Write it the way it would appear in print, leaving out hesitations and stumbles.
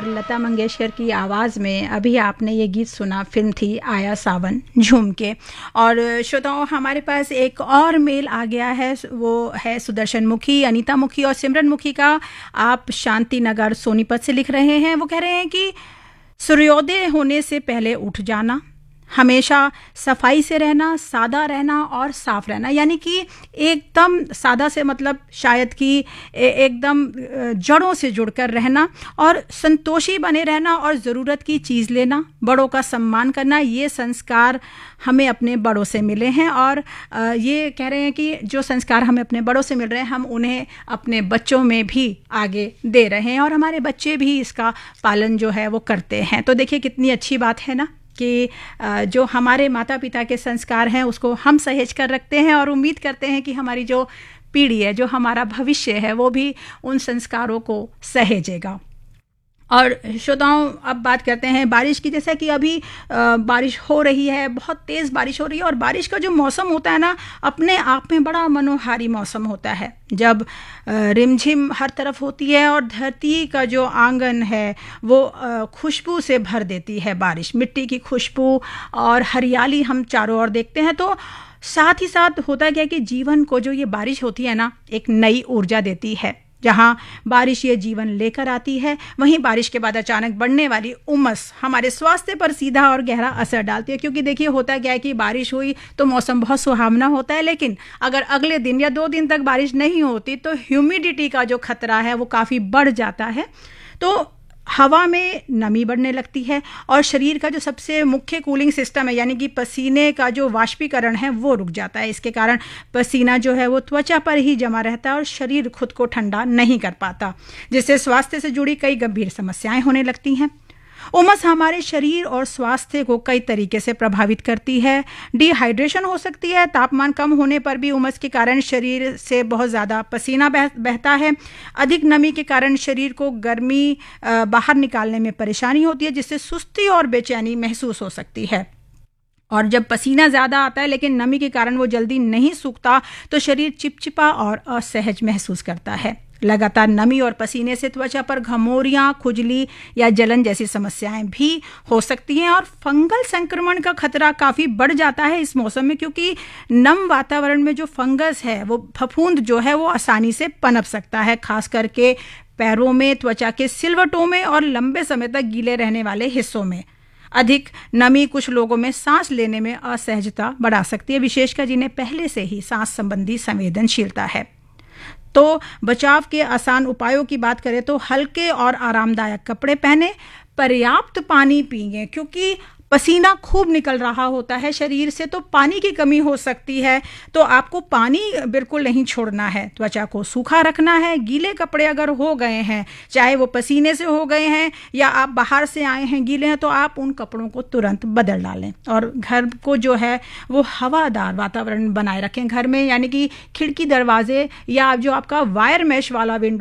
लता मंगेशकर की आवाज़ में अभी आपने ये गीत सुना। फिल्म थी आया सावन झूम के। और श्रोताओं, हमारे पास एक और मेल आ गया है, वो है सुदर्शन मुखी, अनीता मुखी और सिमरन मुखी का। आप शांति नगर सोनीपत से लिख रहे हैं। वो कह रहे हैं कि सूर्योदय होने से पहले उठ जाना, हमेशा सफाई से रहना, सादा रहना और साफ रहना। यानी कि एकदम सादा से मतलब शायद कि एकदम जड़ों से जुड़कर रहना और संतोषी बने रहना और ज़रूरत की चीज़ लेना, बड़ों का सम्मान करना, ये संस्कार हमें अपने बड़ों से मिले हैं। और ये कह रहे हैं कि जो संस्कार हमें अपने बड़ों से मिल रहे हैं, हम उन्हें अपने बच्चों में भी आगे दे रहे हैं और हमारे बच्चे भी इसका पालन जो है वो करते हैं। तो देखिए कितनी अच्छी बात है ना कि जो हमारे माता पिता के संस्कार हैं उसको हम सहेज कर रखते हैं और उम्मीद करते हैं कि हमारी जो पीढ़ी है, जो हमारा भविष्य है, वो भी उन संस्कारों को सहेजेगा। और श्रोताओं, अब बात करते हैं बारिश की। जैसा कि अभी बारिश हो रही है, बहुत तेज़ बारिश हो रही है और बारिश का जो मौसम होता है ना, अपने आप में बड़ा मनोहारी मौसम होता है। जब रिमझिम हर तरफ होती है और धरती का जो आंगन है वो खुशबू से भर देती है बारिश, मिट्टी की खुशबू और हरियाली हम चारों ओर देखते हैं। तो साथ ही साथ होता क्या कि जीवन को जो ये बारिश होती है ना, एक नई ऊर्जा देती है। जहाँ बारिश ये जीवन लेकर आती है, वहीं बारिश के बाद अचानक बढ़ने वाली उमस हमारे स्वास्थ्य पर सीधा और गहरा असर डालती है। क्योंकि देखिए होता क्या है कि बारिश हुई तो मौसम बहुत सुहावना होता है, लेकिन अगर अगले दिन या 2 दिन तक बारिश नहीं होती तो ह्यूमिडिटी का जो खतरा है वो काफ़ी बढ़ जाता है। तो हवा में नमी बढ़ने लगती है और शरीर का जो सबसे मुख्य कूलिंग सिस्टम है, यानी कि पसीने का जो वाष्पीकरण है वो रुक जाता है। इसके कारण पसीना जो है वो त्वचा पर ही जमा रहता है और शरीर खुद को ठंडा नहीं कर पाता, जिससे स्वास्थ्य से जुड़ी कई गंभीर समस्याएं होने लगती हैं। उमस हमारे शरीर और स्वास्थ्य को कई तरीके से प्रभावित करती है। डिहाइड्रेशन हो सकती है, तापमान कम होने पर भी उमस के कारण शरीर से बहुत ज़्यादा पसीना बहता है। अधिक नमी के कारण शरीर को गर्मी बाहर निकालने में परेशानी होती है, जिससे सुस्ती और बेचैनी महसूस हो सकती है। और जब पसीना ज़्यादा आता है लेकिन नमी के कारण वो जल्दी नहीं सूखता, तो शरीर चिपचिपा और असहज महसूस करता है। लगातार नमी और पसीने से त्वचा पर घमौरियाँ, खुजली या जलन जैसी समस्याएं भी हो सकती हैं और फंगल संक्रमण का खतरा काफ़ी बढ़ जाता है इस मौसम में, क्योंकि नम वातावरण में जो फंगस है, वो फफूंद जो है वो आसानी से पनप सकता है, खास करके पैरों में, त्वचा के सिलवटों में और लंबे समय तक गीले रहने वाले हिस्सों में। अधिक नमी कुछ लोगों में सांस लेने में असहजता बढ़ा सकती है, विशेषकर जिन्हें पहले से ही सांस संबंधी संवेदनशीलता है। तो बचाव के आसान उपायों की बात करें तो हल्के और आरामदायक कपड़े पहने, पर्याप्त पानी पिएं, क्योंकि पसीना खूब निकल रहा होता है शरीर से, तो पानी की कमी हो सकती है। तो आपको पानी बिल्कुल नहीं छोड़ना है, त्वचा को सूखा रखना है। गीले कपड़े अगर हो गए हैं, चाहे वो पसीने से हो गए हैं या आप बाहर से आए हैं गीले हैं, तो आप उन कपड़ों को तुरंत बदल डालें और घर को जो है वो हवादार वातावरण बनाए रखें घर में, यानी कि खिड़की, दरवाजे या जो आपका वायर मेश वाला विंडो